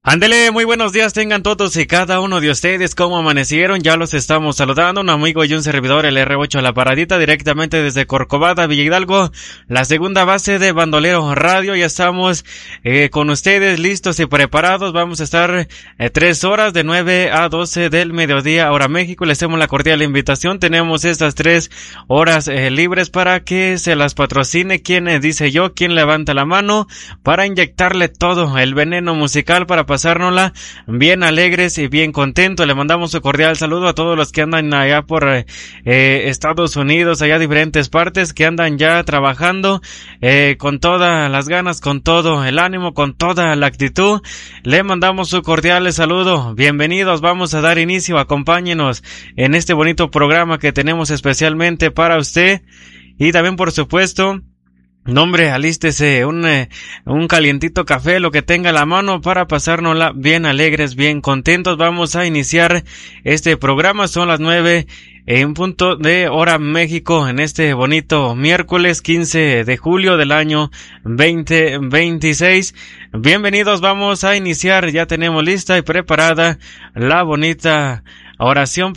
Ándele, muy buenos días tengan todos y cada uno de ustedes. ¿Cómo amanecieron? Ya los estamos saludando, un amigo y un servidor, el R8 a la paradita, directamente desde Corcovada, Villa Hidalgo, la segunda base de Bandolero Radio. Ya estamos con ustedes listos y preparados. Vamos a estar 3 horas de 9 a 12 del mediodía, hora México. Les hacemos la cordial invitación. Tenemos estas 3 horas libres para que se las patrocine. ¿Quién dice yo? ¿Quién levanta la mano? Para inyectarle todo el veneno musical para pasárnosla bien alegres y bien contentos. Le mandamos un cordial saludo a todos los que andan allá por Estados Unidos, allá diferentes partes, que andan ya trabajando con todas las ganas, con todo el ánimo, con toda la actitud. Le mandamos un cordial saludo. Bienvenidos, vamos a dar inicio. Acompáñenos en este bonito programa que tenemos especialmente para usted. Y también, por supuesto, no, hombre, alístese un calientito café, lo que tenga a la mano, para pasárnosla bien alegres, bien contentos. Vamos a iniciar este programa. Son las 9 en punto de hora México, en este bonito miércoles 15 de julio del año 2026. Bienvenidos, vamos a iniciar. Ya tenemos lista y preparada la bonita oración